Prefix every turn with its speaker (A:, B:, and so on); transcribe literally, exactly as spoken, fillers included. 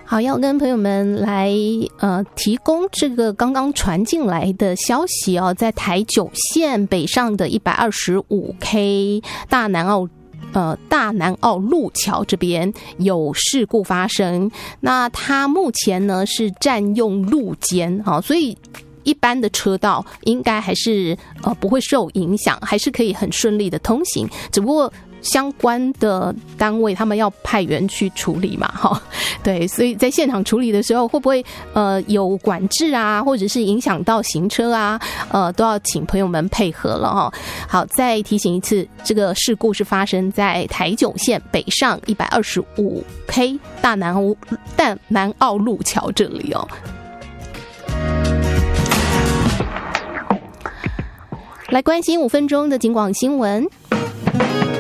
A: 好，要跟朋友们来呃提供这个刚刚传进来的消息哦，在台九线北上的一百二十五 K 大南澳呃大南澳路桥这边有事故发生，那它目前呢是占用路肩，好，所以一般的车道应该还是呃不会受影响，还是可以很顺利的通行，只不过相关的单位他们要派员去处理嘛，哈，对，所以在现场处理的时候，会不会呃有管制啊，或者是影响到行车啊，呃，都要请朋友们配合了哈。好，再提醒一次，这个事故是发生在台九线北上一百二十五 K 大南澳大南澳路桥这里哦。来关心五分钟的警广新闻。